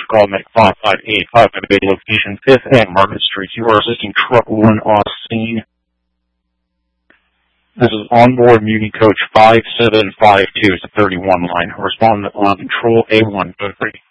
call Medic 5585 at a location 5th and Market Street. You are assisting Truck 1 on scene. This is onboard Muni Coach 5752. It's a 31 line. Respond on control A1. Go 3.